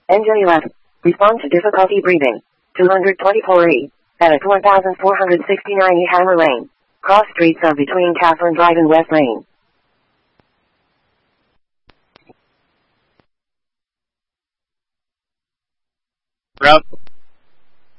NJ11. Respond to difficulty breathing. 224E. At 1469 Hammer Lane. Cross streets are between Catherine Drive and West Lane. Route